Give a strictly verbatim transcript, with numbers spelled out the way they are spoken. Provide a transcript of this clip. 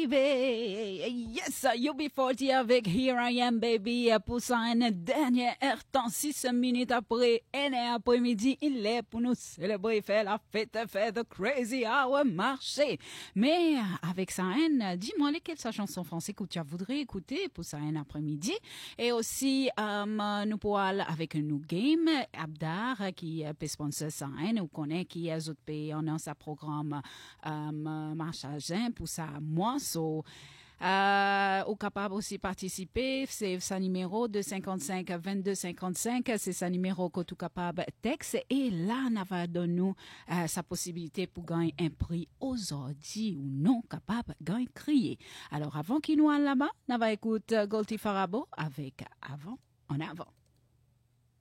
arrivé. Yes, U B quarante avec Here I Am Baby pour ça un dernier air temps, six minutes après, un après-midi, il est pour nous célébrer, faire la fête, faire the crazy hour marché. Mais avec ça, un, dis-moi lesquelles sa chanson française que tu voudrais écouter pour ça un après-midi. Et aussi, um, nous pourrons aller avec nous game, Abdar qui peut sponsor ça, un, nous connaît qui est autres pays, on a sa programme um, marchage pour ça moi so euh, ou capable aussi participer, c'est sa numéro deux cinquante-cinq vingt-deux cinquante-cinq, c'est sa numéro que tu capable texte et là on va donner nous euh, sa possibilité pour gagner un prix aujourd'hui ou non capable gagner crier. Alors avant qu'il nous aille là-bas, on va écouter Goldie Farabo avec Avant en avant.